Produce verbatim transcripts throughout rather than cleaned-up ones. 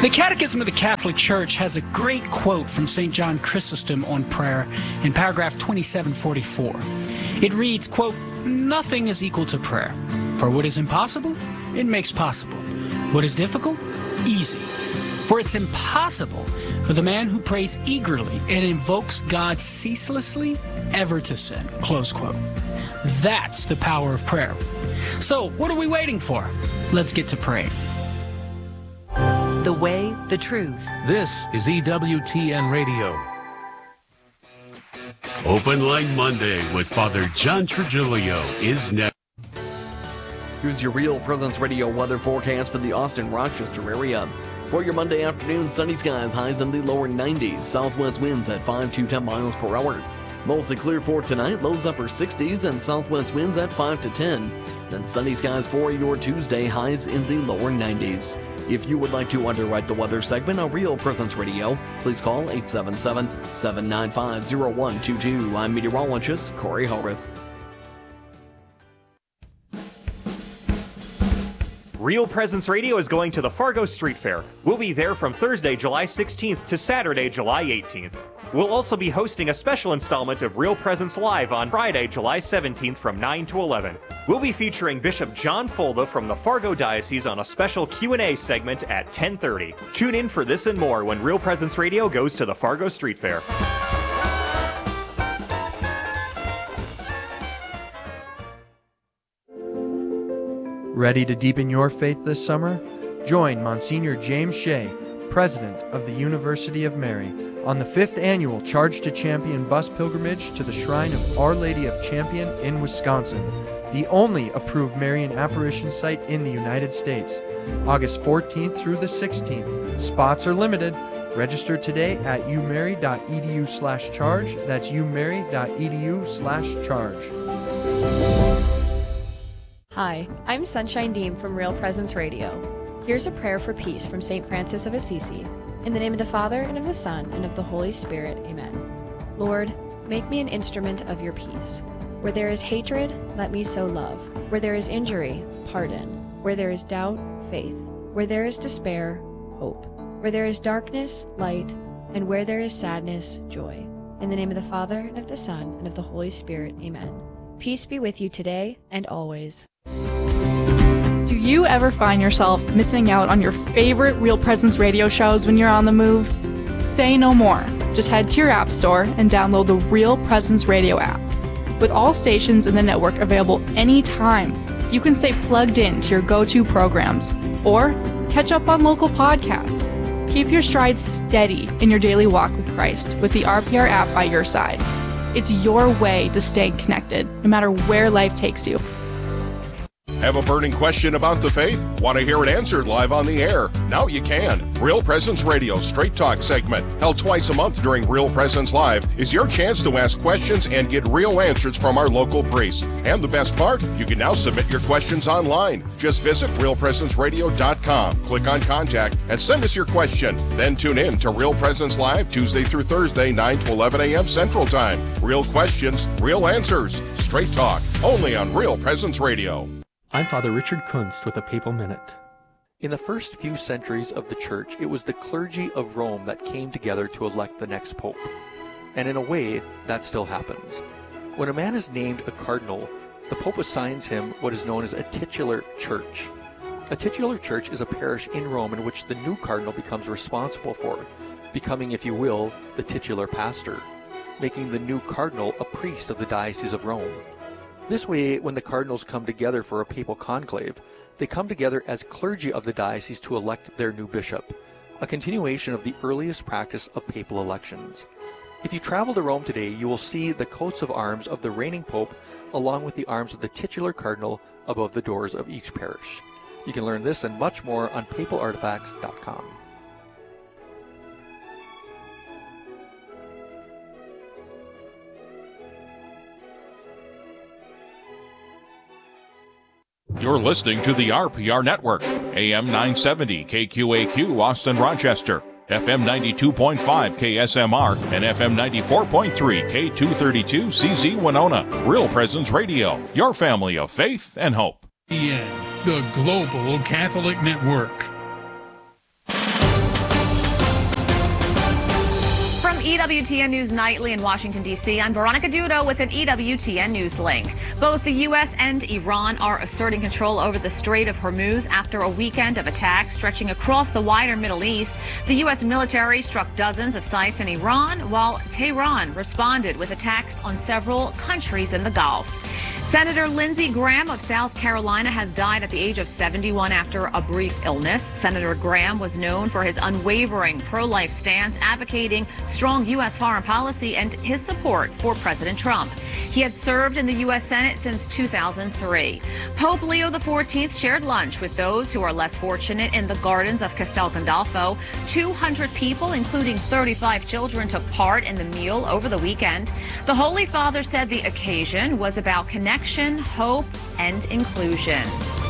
The Catechism of the Catholic Church has a great quote from Saint John Chrysostom on prayer in paragraph twenty-seven forty-four. It reads, quote, "Nothing is equal to prayer. For what is impossible, it makes possible. What is difficult, easy. For it's impossible for the man who prays eagerly and invokes God ceaselessly ever to sin." Close quote. That's the power of prayer. So, what are we waiting for? Let's get to praying. The way, the truth. This is E W T N Radio. Open Line Monday with Father John Trigilio is next. Here's your Real Presence Radio weather forecast for the Austin-Rochester area. For your Monday afternoon, sunny skies, highs in the lower nineties, southwest winds at five to ten miles per hour. Mostly clear for tonight, lows upper sixties, and southwest winds at five to ten. Then sunny skies for your Tuesday, highs in the lower nineties. If you would like to underwrite the weather segment on Real Presence Radio, please call eight seven seven, seven nine five, zero one two two. I'm meteorologist Corey Howarth. Real Presence Radio is going to the Fargo Street Fair. We'll be there from Thursday, July sixteenth to Saturday, July eighteenth. We'll also be hosting a special installment of Real Presence Live on Friday, July seventeenth from nine to eleven. We'll be featuring Bishop John Folda from the Fargo Diocese on a special Q and A segment at ten thirty. Tune in for this and more when Real Presence Radio goes to the Fargo Street Fair. Ready to deepen your faith this summer? Join Monsignor James Shea, President of the University of Mary, on the fifth annual Charge to Champion bus pilgrimage to the Shrine of Our Lady of Champion in Wisconsin, the only approved Marian apparition site in the United States. August fourteenth through the sixteenth. Spots are limited. Register today at umary.edu slash charge. That's umary.edu slash charge. Hi, I'm Sunshine Deem from Real Presence Radio. Here's a prayer for peace from Saint Francis of Assisi. In the name of the Father, and of the Son, and of the Holy Spirit, amen. Lord, make me an instrument of your peace. Where there is hatred, let me sow love. Where there is injury, pardon. Where there is doubt, faith. Where there is despair, hope. Where there is darkness, light. And where there is sadness, joy. In the name of the Father, and of the Son, and of the Holy Spirit, amen. Peace be with you today and always. Do you ever find yourself missing out on your favorite Real Presence radio shows when you're on the move? Say no more. Just head to your app store and download the Real Presence Radio app. With all stations in the network available anytime, you can stay plugged in to your go-to programs or catch up on local podcasts. Keep your stride steady in your daily walk with Christ with the R P R app by your side. It's your way to stay connected, no matter where life takes you. Have a burning question about the faith? Want to hear it answered live on the air? Now you can. Real Presence Radio Straight Talk segment, held twice a month during Real Presence Live, is your chance to ask questions and get real answers from our local priests. And the best part, you can now submit your questions online. Just visit real presence radio dot com, click on Contact, and send us your question. Then tune in to Real Presence Live Tuesday through Thursday, nine to eleven a.m. Central Time. Real questions, real answers. Straight Talk, only on Real Presence Radio. I'm Father Richard Kunst with a Papal Minute. In the first few centuries of the Church, it was the clergy of Rome that came together to elect the next pope. And in a way, that still happens. When a man is named a cardinal, the Pope assigns him what is known as a titular church. A titular church is a parish in Rome in which the new cardinal becomes responsible for, becoming, if you will, the titular pastor, making the new cardinal a priest of the Diocese of Rome. This way, when the cardinals come together for a papal conclave, they come together as clergy of the diocese to elect their new bishop, a continuation of the earliest practice of papal elections. If you travel to Rome today, you will see the coats of arms of the reigning pope along with the arms of the titular cardinal above the doors of each parish. You can learn this and much more on papal artifacts dot com. You're listening to the R P R Network, A M nine seventy K Q A Q Austin Rochester, F M ninety-two point five K S M R, and F M ninety-four point three K two thirty-two C Z Winona. Real Presence Radio, your family of faith and hope. E N, the Global Catholic Network. E W T N News Nightly in Washington, D C, I'm Veronica Dudo with an E W T N News link. Both the U S and Iran are asserting control over the Strait of Hormuz after a weekend of attacks stretching across the wider Middle East. The U S military struck dozens of sites in Iran, while Tehran responded with attacks on several countries in the Gulf. Senator Lindsey Graham of South Carolina has died at the age of seventy-one after a brief illness. Senator Graham was known for his unwavering pro-life stance, advocating strong U S foreign policy and his support for President Trump. He had served in the U S Senate since two thousand three. Pope Leo the fourteenth shared lunch with those who are less fortunate in the gardens of Castel Gandolfo. two hundred people, including thirty-five children, took part in the meal over the weekend. The Holy Father said the occasion was about connection, hope, and inclusion.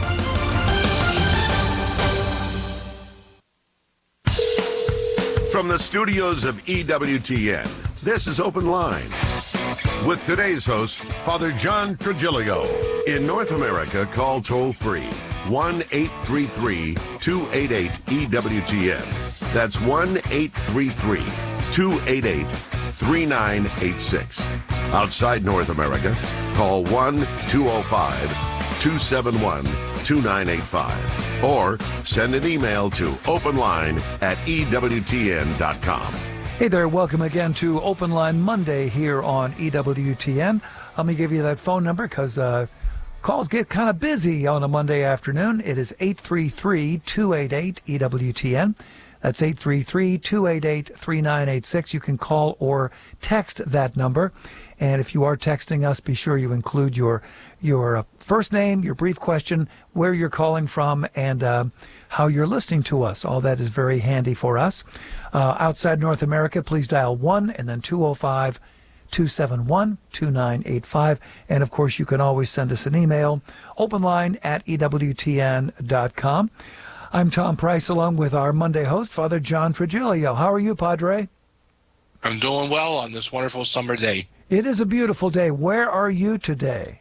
From the studios of E W T N, this is Open Line. With today's host, Father John Trigilio. In North America, call toll-free one eight three three, two eight eight, E W T N. That's one eight three three, two eight eight, three nine eight six. Outside North America, call one two oh five, two seven one, two nine eight five or send an email to openline at E W T N dot com. Hey there, welcome again to Open Line Monday here on E W T N. Let me give you that phone number because uh, calls get kind of busy on a Monday afternoon. It is eight three three, two eight eight, E W T N. That's eight three three, two eight eight, three nine eight six. You can call or text that number. And if you are texting us, be sure you include your your first name, your brief question, where you're calling from, and uh, how you're listening to us. All that is very handy for us. Uh, outside North America, please dial one and then two oh five, two seven one, two nine eight five. And, of course, you can always send us an email, openline at E W T N dot com. I'm Tom Price, along with our Monday host, Father John Trigilio. How are you, Padre? I'm doing well on this wonderful summer day. It is a beautiful day. Where are you today?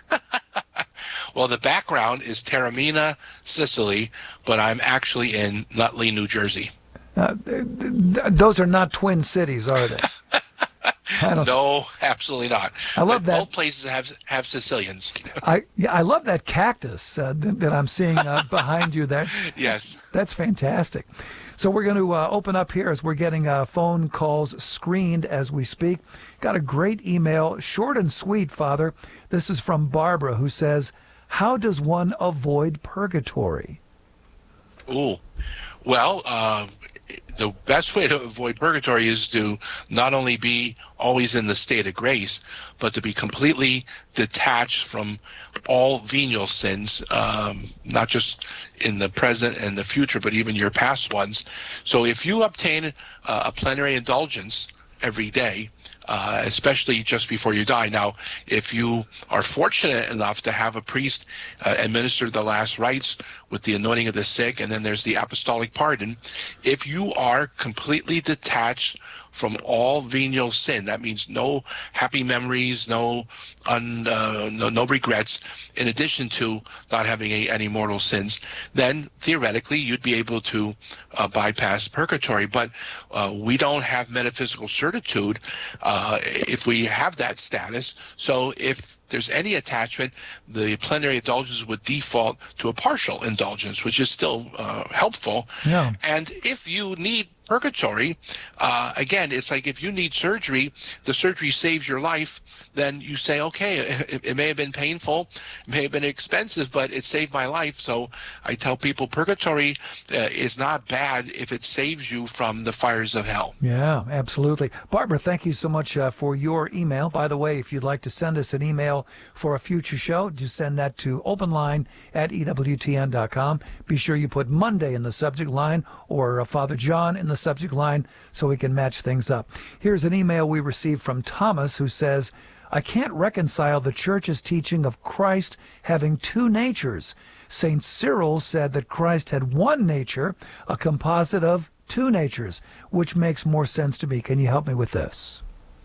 Well, the background is Taormina, Sicily, but I'm actually in Nutley, New Jersey. Uh, th- th- those are not twin cities, are they? I don't no, absolutely not. I love but that. Both places have have Sicilians. I yeah, I love that cactus uh, th- that I'm seeing uh, behind you there. Yes. That's, that's fantastic. So we're going to uh, open up here as we're getting uh, phone calls screened as we speak. Got a great email, short and sweet, Father. This is from Barbara, who says, how does one avoid purgatory? Ooh, well, uh, the best way to avoid purgatory is to not only be always in the state of grace, but to be completely detached from all venial sins, um, not just in the present and the future, but even your past ones. So if you obtain uh, a plenary indulgence every day, Uh, especially just before you die. Now, if you are fortunate enough to have a priest uh, administer the last rites with the anointing of the sick, and then there's the apostolic pardon, if you are completely detached from all venial sin, that means no happy memories, no un, uh, no, no regrets, in addition to not having any, any mortal sins, then theoretically you'd be able to uh, bypass purgatory. But uh, we don't have metaphysical certitude uh, if we have that status. So if there's any attachment, the plenary indulgence would default to a partial indulgence, which is still uh, helpful. Yeah. And if you need purgatory, uh, again, it's like if you need surgery, the surgery saves your life, then you say, okay, it, it may have been painful, it may have been expensive, but it saved my life. So I tell people purgatory uh, is not bad if it saves you from the fires of hell. Yeah, absolutely. Barbara, thank you so much uh, for your email. By the way, if you'd like to send us an email for a future show, just send that to openline at E W T N dot com. Be sure you put Monday in the subject line or uh, Father John in the subject line so we can match things up. Here's an email we received from Thomas, who says, I can't reconcile the church's teaching of Christ having two natures. Saint Cyril said that Christ had one nature, a composite of two natures, which makes more sense to me. Can you help me with this?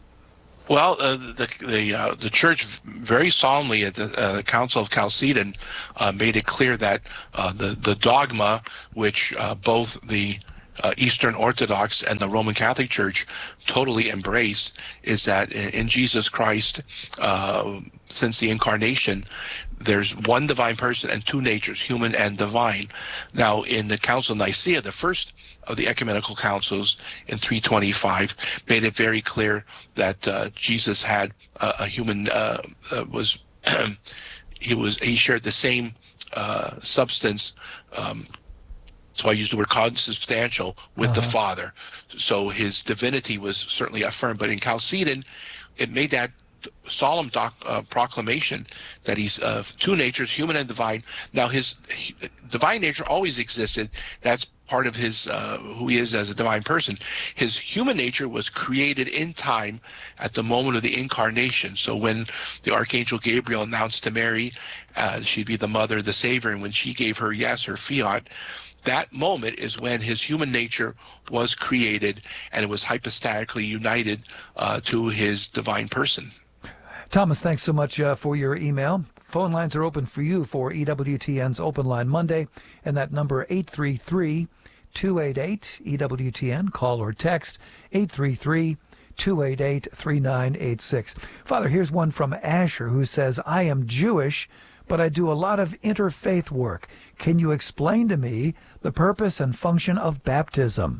Well, uh, the the uh, the church very solemnly at the uh, Council of Chalcedon uh, made it clear that uh, the the dogma, which uh, both the uh, Eastern Orthodox and the Roman Catholic Church totally embrace is that in, in Jesus Christ, uh, since the incarnation, there's one divine person and two natures, human and divine. Now, in the Council of Nicaea, the first of the ecumenical councils in three twenty-five, made it very clear that uh, Jesus had uh, a human uh, uh, was he was he shared the same uh, substance. Um, So I use the word consubstantial with uh-huh. the Father. So his divinity was certainly affirmed. But in Chalcedon, it made that solemn doc, uh, proclamation that he's uh, two natures, human and divine. Now his he, divine nature always existed. That's part of his uh, who he is as a divine person. His human nature was created in time at the moment of the incarnation. So when the Archangel Gabriel announced to Mary uh, she'd be the mother of the Savior, and when she gave her yes, her fiat, that moment is when his human nature was created and it was hypostatically united uh, to his divine person. Thomas, thanks so much uh, for your email. Phone lines are open for you for E W T N's Open Line Monday, and that number eight three three, two eight eight, E W T N. Call or text eight three three, two eight eight, three nine eight six. Father, here's one from Asher who says, I am Jewish, but I do a lot of interfaith work. Can you explain to me the purpose and function of baptism?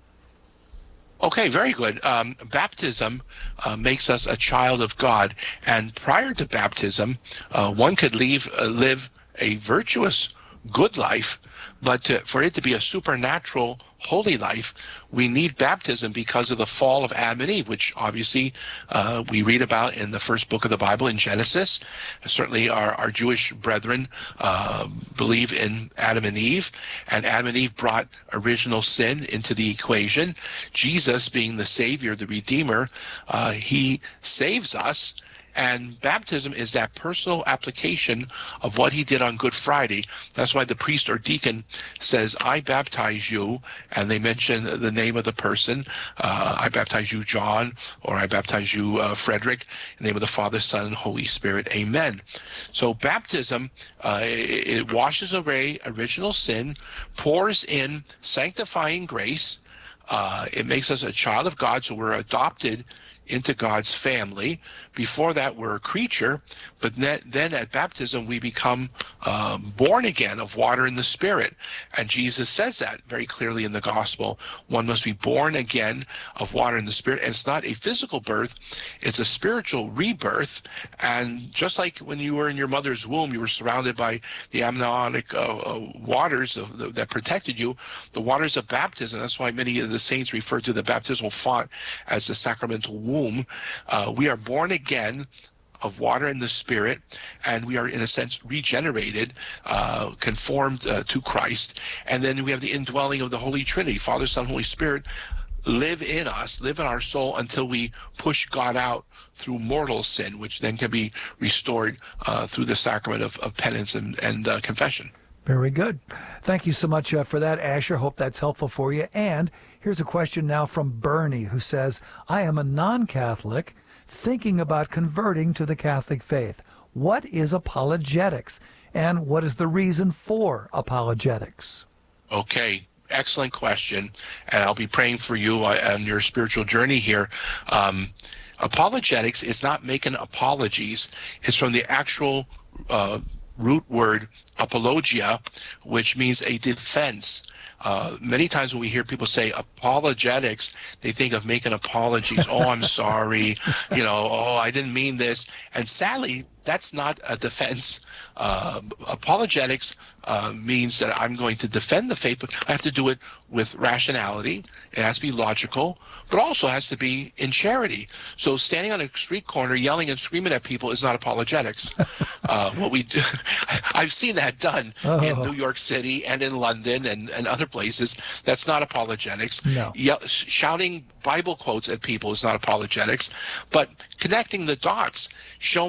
Okay, very good. Um, baptism uh, makes us a child of God, and prior to baptism, uh, one could leave, uh, live a virtuous, good life, but to, for it to be a supernatural, holy life, we need baptism because of the fall of Adam and Eve, which obviously uh, we read about in the first book of the Bible in Genesis. Certainly our, our Jewish brethren uh, believe in Adam and Eve, and Adam and Eve brought original sin into the equation. Jesus, being the Savior, the Redeemer, uh, he saves us. And baptism is that personal application of what he did on Good Friday. That's why the priest or deacon says, I baptize you, and they mention the name of the person. Uh, I baptize you, John, or I baptize you, uh, Frederick, in the name of the Father, Son, and Holy Spirit. Amen. So baptism, uh, it, it washes away original sin, pours in sanctifying grace. Uh, it makes us a child of God, so we're adopted into God's family. Before that, we're a creature, but then at baptism, we become um, born again of water and the Spirit. And Jesus says that very clearly in the gospel. One must be born again of water and the Spirit. And it's not a physical birth, it's a spiritual rebirth. And just like when you were in your mother's womb, you were surrounded by the amniotic uh, uh, waters of the, that protected you, the waters of baptism. That's why many of the saints refer to the baptismal font as the sacramental womb. Uh, we are born again of water and the Spirit, and we are in a sense regenerated, uh, conformed uh, to Christ. And then we have the indwelling of the Holy Trinity, Father, Son, Holy Spirit, live in us, live in our soul until we push God out through mortal sin, which then can be restored uh, through the sacrament of, of penance and, and uh, confession. Very good. Thank you so much uh, for that, Asher. Hope that's helpful for you. And here's a question now from Bernie, who says, I am a non-Catholic thinking about converting to the Catholic faith. What is apologetics, and what is the reason for apologetics? Okay, excellent question, and I'll be praying for you on your spiritual journey here. Um, apologetics is not making apologies. It's from the actual uh, root word apologia, which means a defense. Uh, many times when we hear people say apologetics, they think of making apologies. Oh, I'm sorry. You know, oh, I didn't mean this. And sadly, that's not a defense. Uh, apologetics uh, means that I'm going to defend the faith, but I have to do it with rationality. It has to be logical, but also has to be in charity. So standing on a street corner yelling and screaming at people is not apologetics. uh, what we do, I've seen that done oh. in New York City and in London and, and other places. That's not apologetics. No. Ye- shouting Bible quotes at people is not apologetics, but connecting the dots, showing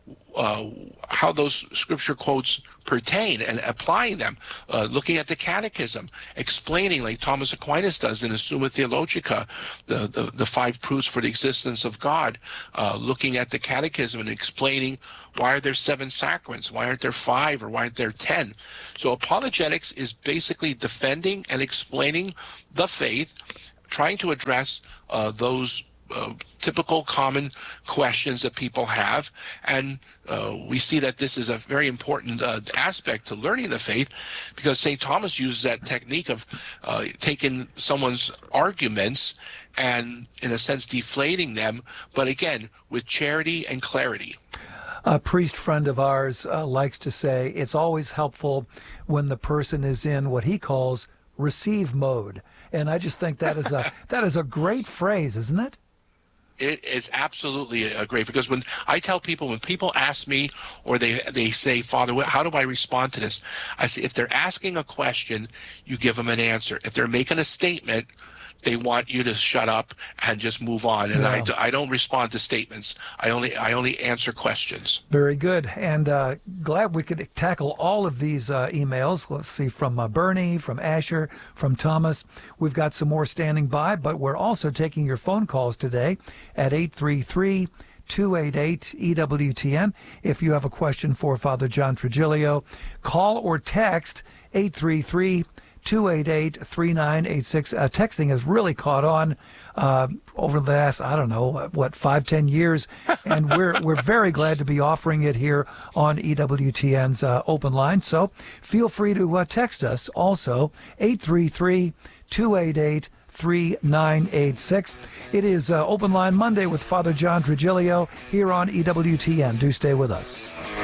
uh, how those scripture quotes pertain and applying them, uh, looking at the catechism, explaining like Thomas Aquinas does in the Summa Theologica, the, the, the five proofs for the existence of God, uh, looking at the catechism and explaining why are there seven sacraments, why aren't there five, or why aren't there ten. So apologetics is basically defending and explaining the faith, trying to address uh, those Uh, typical common questions that people have, and uh, we see that this is a very important uh, aspect to learning the faith, because Saint Thomas uses that technique of uh, taking someone's arguments and, in a sense, deflating them, but again, with charity and clarity. A priest friend of ours uh, likes to say it's always helpful when the person is in what he calls receive mode, and I just think that is a that is a great phrase, isn't it? It is absolutely a great, because when I tell people, when people ask me or they they say, Father, how do I respond to this? I say, if they're asking a question, you give them an answer. If they're making a statement, they want you to shut up and just move on. And Wow. I, I don't respond to statements. I only I only answer questions. Very good. And uh, glad we could tackle all of these uh, emails. Let's see, from uh, Bernie, from Asher, from Thomas. We've got some more standing by, but we're also taking your phone calls today at eight three three, two eight eight, E W T N. If you have a question for Father John Trigilio, call or text eight three three, two eight eight, three nine eight six. Uh, texting has really caught on uh, over the last, I don't know, what, five, ten years, and we're we're very glad to be offering it here on E W T N's uh, open line. So feel free to uh, text us also, eight three three, two eight eight, three nine eight six. It is uh, Open Line Monday with Father John Trigilio here on E W T N. Do stay with us.